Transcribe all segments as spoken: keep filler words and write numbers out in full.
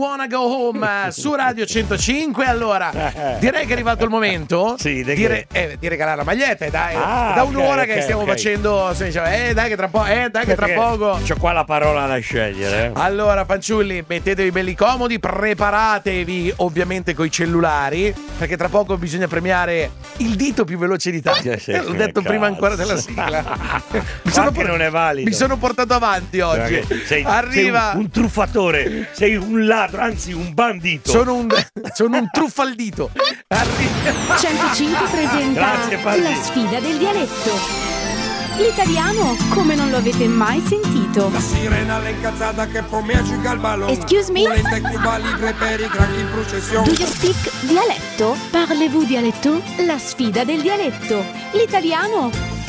Wanna Go Home su Radio centocinque. Allora, direi che è arrivato il momento sì, di re- eh, di regalare la maglietta. Dai, ah, da un'ora okay, che okay, stiamo okay. facendo. Eh, dai, che tra, po- eh, dai che tra poco. C'ho qua la parola da scegliere. Allora, fanciulli, mettetevi belli comodi, preparatevi ovviamente coi cellulari, perché tra poco bisogna premiare il dito più veloce d'Italia. Sì, sì, L'ho detto cazzo. prima ancora della sigla. mi Ma anche non è valido. Mi sono portato avanti oggi. Sei, Arriva sei un, un truffatore, sei un ladro, anzi un bandito. Sono un, sono un truffaldito. Arriva centocinque presenta Grazie, Palli. la sfida del dialetto. L'italiano come non lo avete mai sentito. La sirena l'incazzata che poi mi aggiunga il balone. Excuse me? Volete in Cuba libre per i crack in processione. Do you speak dialetto? Parlez-vous dialetto? La sfida del dialetto. L'italiano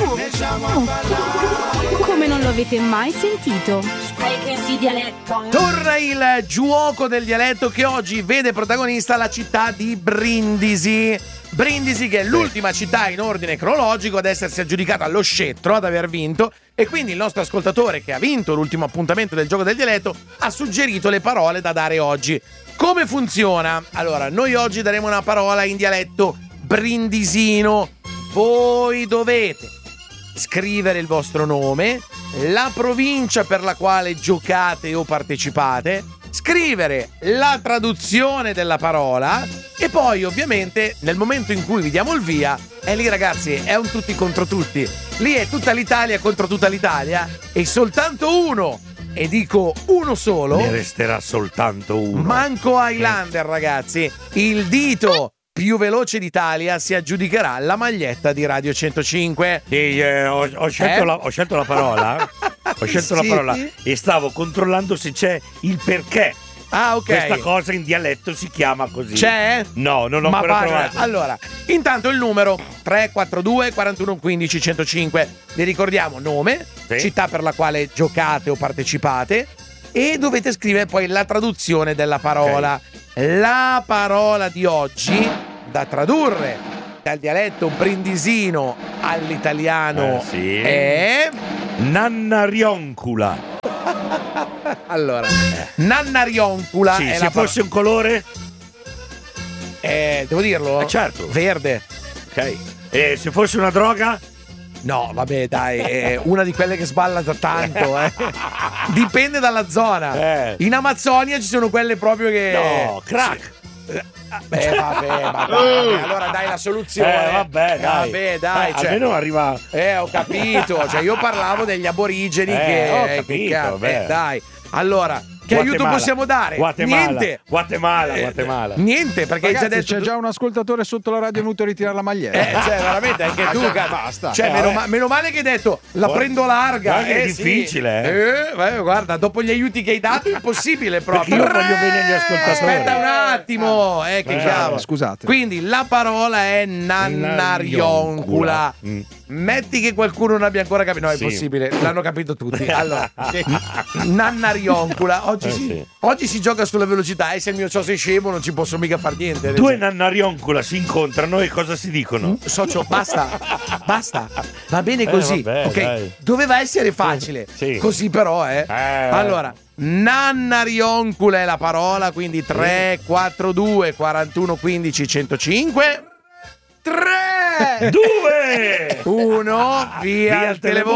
come non lo avete mai sentito. Sprechersi dialetto. Torna il giuoco del dialetto che oggi vede protagonista la città di Brindisi. Brindisi che è l'ultima città in ordine cronologico ad essersi aggiudicata allo scettro, ad aver vinto, e quindi il nostro ascoltatore che ha vinto l'ultimo appuntamento del gioco del dialetto ha suggerito le parole da dare oggi. Come funziona? Allora, noi oggi daremo una parola in dialetto brindisino. Voi dovete scrivere il vostro nome, la provincia per la quale giocate o partecipate, scrivere la traduzione della parola e poi ovviamente nel momento in cui vi diamo il via, è lì ragazzi, è un tutti contro tutti. Lì è tutta l'Italia contro tutta l'Italia e soltanto uno, e dico uno solo, ne resterà soltanto uno. Manco Highlander ragazzi, il dito più veloce d'Italia si aggiudicherà la maglietta di Radio centocinque. Sì, eh, ho, ho, scelto Eh? la, ho scelto la parola. Ho scelto Sì. la parola e stavo controllando se c'è il perché. Ah, ok. Questa cosa in dialetto si chiama così. C'è? No, non l'ho Ma ancora parla- trovato. Allora, intanto il numero tre quattro due quarantuno quindici centocinque. Vi ricordiamo nome, Sì. città per la quale giocate o partecipate e dovete scrivere poi la traduzione della parola. La parola di oggi da tradurre dal dialetto brindisino all'italiano Eh, sì. è Nannarioncula. allora Nannarioncula Sì, è se la fosse un colore? parola. Eh, devo dirlo? Eh, certo. Verde. Ok. E se fosse una droga? No, vabbè, dai, è una di quelle che sballa da tanto, eh. Dipende dalla zona. Eh. In Amazzonia ci sono quelle proprio che No, crack. Beh, vabbè, ma dai, allora dai la soluzione. Eh, vabbè, dai. Vabbè, dai, Eh, cioè, almeno arriva. Eh, ho capito, cioè io parlavo degli aborigeni Eh, che ho che capito, cazzo, vabbè. eh, dai. Allora, che aiuto Guatemala. possiamo dare? Guatemala. Niente. Guatemala, Eh, Guatemala. Niente, perché hai Ragazzi, già detto c'è già un ascoltatore sotto la radio venuto a ritirare la maglietta. Eh, cioè, veramente anche tu, cioè, cazzo. basta. Cioè, Eh, meno, vabbè. ma- meno male che hai detto la Guarda- prendo larga. guarda che è eh, sì. difficile, Eh, beh, guarda, dopo gli aiuti che hai dato, è impossibile proprio. Perché io voglio bene agli ascoltatori. Aspetta un attimo, eh, che Eh, cavolo. scusate. Quindi la parola è nannarioncula. Mm. Metti che qualcuno non abbia ancora capito. No, è Sì. impossibile, l'hanno capito tutti. Allora, nannarioncula. Oggi, Eh, si, sì. oggi si gioca sulla velocità e se il mio ciò sei scemo non ci posso mica far niente. Due Nannarioncula si incontrano e cosa si dicono? Socio, basta, basta, va bene così, Eh, vabbè, ok? dai. Doveva essere facile, Sì. così però, eh. Eh. Allora, nannarioncula è la parola, quindi tre quattro due quarantuno quindici centocinque. tre Due! uno via, Via il il televoto.